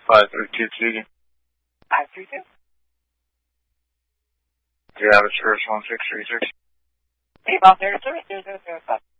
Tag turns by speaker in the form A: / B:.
A: 5322.
B: 532?
A: Do you have a church 1636?
B: 8 Los Angeles, 0005.